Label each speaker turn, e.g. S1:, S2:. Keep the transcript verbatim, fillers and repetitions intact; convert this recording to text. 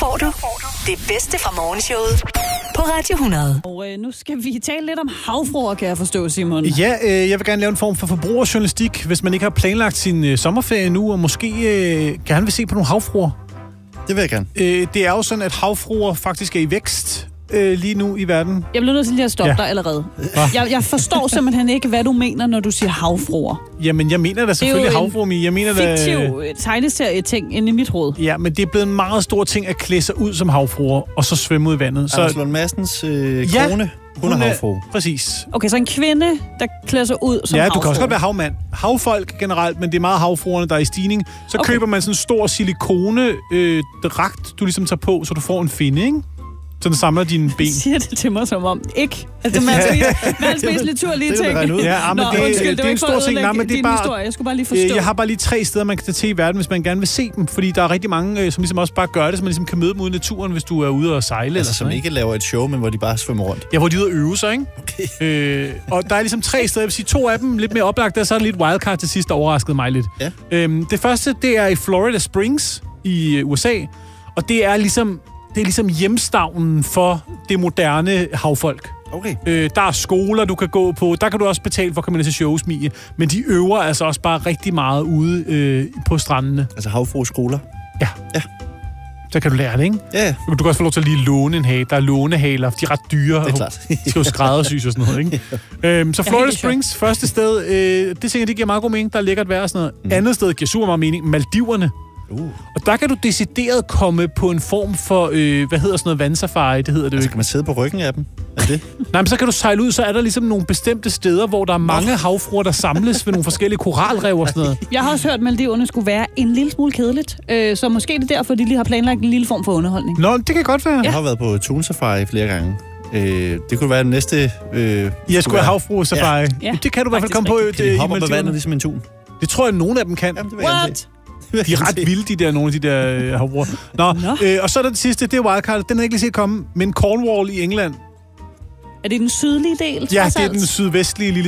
S1: får du det bedste fra morgenshowet på Radio hundrede.
S2: Og øh, nu skal vi tale lidt om havfruer, kan jeg forstå, Simon.
S3: Ja, øh, jeg vil gerne lave en form for forbrugerjournalistik, hvis man ikke har planlagt sin øh, sommerferie nu, og måske øh, gerne vil se på nogle havfruer.
S4: Det vil jeg gerne.
S3: Øh, det er jo sådan, at havfruer faktisk er i vækst øh, lige nu i verden.
S2: Jeg bliver nødt til lige at stoppe
S3: Ja.
S2: dig allerede. Jeg, jeg forstår simpelthen ikke, hvad du mener, når du siger havfruer.
S3: Jamen, jeg mener da selvfølgelig havfruer, men jeg mener da...
S2: Fiktiv tegneserie-ting inde i mit hoved.
S3: Ja, men det er blevet en meget stor ting at klæde sig ud som havfruer, og så svømme ud i vandet.
S4: Så... Anders Lund Madsens øh,
S3: Ja,
S4: kone, hun er havfru.
S3: Præcis.
S2: Okay, så en kvinde, der klæder sig ud som
S3: Ja,
S2: havfru.
S3: du kan også godt være havmand. Havfolk generelt, men det er meget havfruerne, der er i stigning. Så
S2: Okay.
S3: køber man sådan en stor silikone-dragt, du ligesom tager på, så du får en finde, ikke? Så den samler dine ben.
S2: Siger det til mig som om ikke. Altså, man spiser, man spiser lidt tur lige
S4: Det kan
S2: ting.
S4: man regne ud.
S3: Ja, men
S2: Nå,
S3: det,
S2: undskyld,
S3: det,
S2: det
S3: er
S2: var
S3: en
S2: ikke for
S3: stor
S2: at
S3: ting. Nej, men det er
S2: din
S3: bare...
S2: historie. Jeg skulle bare lige forstå.
S3: Øh, Jeg har bare lige tre steder, man kan tage til i verden, hvis man gerne vil se dem. Fordi der er rigtig mange, øh, som ligesom også bare gør det, så man ligesom kan møde dem ude i naturen, hvis du er ude og sejle.
S4: Altså,
S3: eller
S4: som
S3: sådan,
S4: ikke laver et show, men hvor de bare svømmer rundt.
S3: Ja, hvor de er ude at øve sig, ikke?
S4: Okay.
S3: Øh, og der er ligesom tre steder. Jeg vil sige, to af dem lidt mere oplagt, og så er der lidt wildcard til sidst, der overraskede mig lidt.
S4: Ja.
S3: Øhm, det første, det er i Florida Springs i U S A, og det er ligesom, det er ligesom hjemstavnen for det moderne havfolk.
S4: Okay.
S3: Øh, der er skoler, du kan gå på. Der kan du også betale for at komme ind til shows, Mie. Men de øver altså også bare rigtig meget ude øh, på strandene.
S4: Altså havfrueskoler.
S3: Ja.
S4: Ja.
S3: Så kan du lære det, ikke?
S4: Ja,
S3: Du kan også få lov til at lige låne en hage. Der er lånehaler. De er ret dyre.
S4: det er klart.
S3: De skal jo skræddersys og sådan noget, ikke? øhm, så
S2: Jeg er
S3: Florida
S2: helt i chok.
S3: Springs, første sted, øh, det tænker jeg, det giver meget god mening. Der er lækkert vejr og sådan noget. Mm. Andet sted giver super meget mening. Maldiverne.
S4: Uh.
S3: Og der kan du decideret komme på en form for, øh, hvad hedder sådan noget, vandsafari, det hedder det jo
S4: Altså,
S3: ikke.
S4: kan man sidde på ryggen af dem? Er det?
S3: Nej, men så kan du sejle ud, så er der ligesom nogle bestemte steder, hvor der er mange havfruer, der samles ved nogle forskellige koralrev og sådan noget.
S2: Jeg har også hørt, at Maldiverne skulle være en lille smule kedeligt. Øh, så måske det er derfor, de lige har planlagt en lille form for underholdning.
S3: Nå, det kan godt være.
S4: Jeg har været på Thun Safari flere gange. Øh, det kunne være den næste... Øh,
S3: Jeg skulle have havfruesafari. Ja.
S2: Ja.
S3: Det kan du i hvert fald
S2: Faktisk
S3: komme på
S2: rigtigt.
S4: Kan de
S3: øh, i
S4: hoppe op ad
S3: Maldiverne.
S4: vandet ligesom en tun?
S3: Det tror jeg, nogle af dem kan.
S4: Jamen, det vil jeg gerne
S2: What?
S4: se.
S3: De er ret vilde, de der, nogle af de der øh, havfruer. Nå,
S2: Nå.
S3: øh, og så er der det sidste, det er wildcard. Den er ikke lige set komme, men Cornwall i England.
S2: Er det den sydlige del?
S3: Ja,
S2: trods
S3: det er
S2: alt?
S3: den sydvestlige lille